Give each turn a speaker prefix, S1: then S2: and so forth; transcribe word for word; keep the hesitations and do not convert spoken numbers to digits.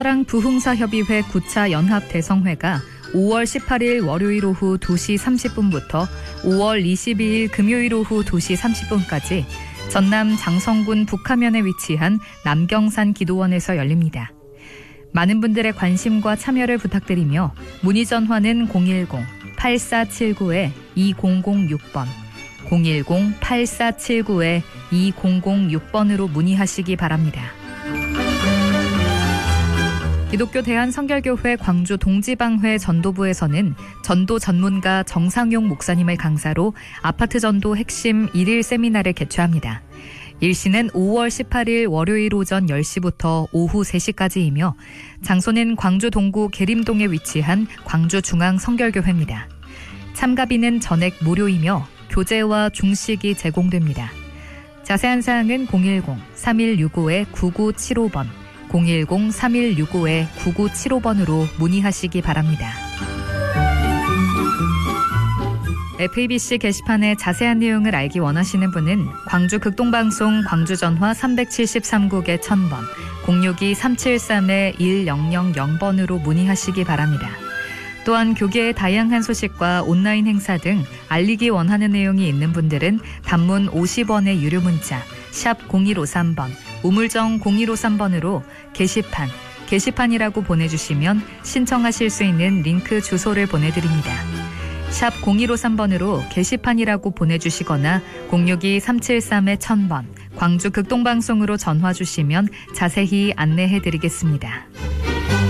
S1: 사랑 부흥사협의회 구 차 연합대성회가 오월 십팔일 월요일 오후 두 시 삼십 분부터 오월 이십이일 금요일 오후 두 시 삼십 분까지 전남 장성군 북하면에 위치한 남경산 기도원에서 열립니다. 많은 분들의 관심과 참여를 부탁드리며 문의 전화는 공일공 팔사칠구 이공공육 번, 공일공 팔사칠구 이공공육 번으로 문의하시기 바랍니다. 기독교 대한성결교회 광주 동지방회 전도부에서는 전도 전문가 정상용 목사님을 강사로 아파트 전도 핵심 일일 세미나를 개최합니다. 일시는 오월 십팔일 월요일 오전 열 시부터 오후 세 시까지이며 장소는 광주 동구 계림동에 위치한 광주중앙성결교회입니다. 참가비는 전액 무료이며 교재와 중식이 제공됩니다. 자세한 사항은 공일공 삼일육오 구구칠오 번, 공일공 삼일육오 구구칠오 번으로 문의하시기 바랍니다. 에프이비씨 게시판의 자세한 내용을 알기 원하시는 분은 광주 극동방송 광주전화 삼칠삼 국에 천 번, 공육이 삼칠삼 일공공 번으로 문의하시기 바랍니다. 또한 교계의 다양한 소식과 온라인 행사 등 알리기 원하는 내용이 있는 분들은 단문 오십 원의 유료 문자 샵 공일오삼 번, 우물정 공일오삼 번으로 게시판, 게시판이라고 보내주시면 신청하실 수 있는 링크 주소를 보내드립니다. 샵 공일오삼 번으로 게시판이라고 보내주시거나 공육이 삼칠삼 천 번, 광주 극동방송으로 전화 주시면 자세히 안내해드리겠습니다.